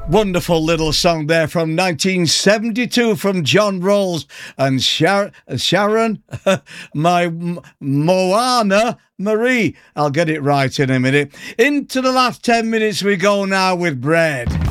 Wonderful little song there from 1972 from John Rawls and Sharon, Moana Marie. I'll get it right in a minute. Into the last 10 minutes we go now with Bread.